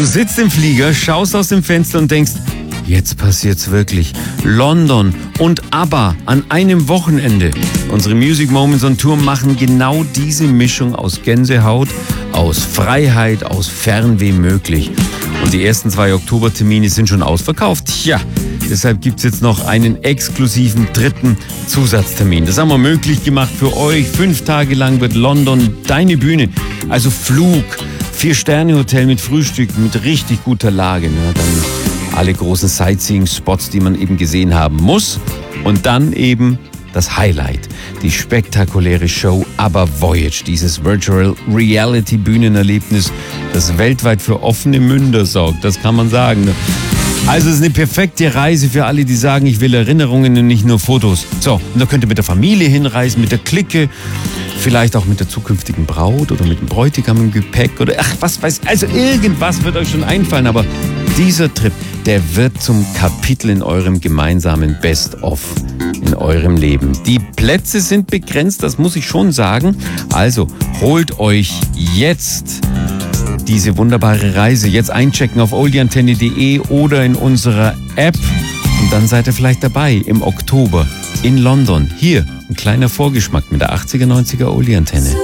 Du sitzt im Flieger, schaust aus dem Fenster und denkst, jetzt passiert's wirklich. London und ABBA an einem Wochenende. Unsere Music Moments on Tour machen genau diese Mischung aus Gänsehaut, aus Freiheit, aus Fernweh möglich. Und die ersten 2 Oktobertermine sind schon ausverkauft. Tja, deshalb gibt's jetzt noch einen exklusiven 3. Zusatztermin. Das haben wir möglich gemacht für euch. 5 Tage lang wird London deine Bühne. Also Flug, 4-Sterne-Hotel mit Frühstück, mit richtig guter Lage. Ne? Dann alle großen Sightseeing-Spots, die man eben gesehen haben muss. Und dann eben das Highlight, die spektakuläre Show ABBA Voyage, dieses Virtual Reality Bühnenerlebnis, das weltweit für offene Münder sorgt, das kann man sagen. Also es ist eine perfekte Reise für alle, die sagen, ich will Erinnerungen und nicht nur Fotos. So, und da könnt ihr mit der Familie hinreisen, mit der Clique, vielleicht auch mit der zukünftigen Braut oder mit dem Bräutigam im Gepäck oder ach, was weiß ich. Also irgendwas wird euch schon einfallen, aber dieser Trip, der wird zum Kapitel in eurem gemeinsamen Best-of in eurem Leben. Die Plätze sind begrenzt, das muss ich schon sagen. Also holt euch jetzt diese wunderbare Reise. Jetzt einchecken auf oldieantenne.de oder in unserer App. Und dann seid ihr vielleicht dabei im Oktober in London. Hier ein kleiner Vorgeschmack mit der 80er, 90er Oldie-Antenne.